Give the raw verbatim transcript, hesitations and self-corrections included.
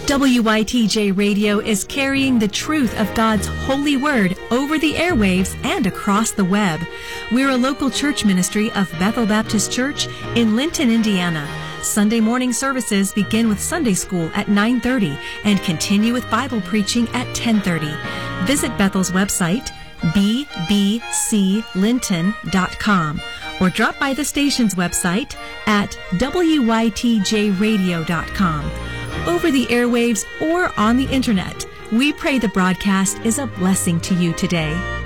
W Y T J Radio is carrying the truth of God's holy word over the airwaves and across the web. We're a local church ministry of Bethel Baptist Church in Linton, Indiana. Sunday morning services begin with Sunday school at nine thirty and continue with Bible preaching at ten thirty. Visit Bethel's website, b b c linton dot com, or drop by the station's website at w y t j radio dot com. Over the airwaves or on the internet, we pray the broadcast is a blessing to you today.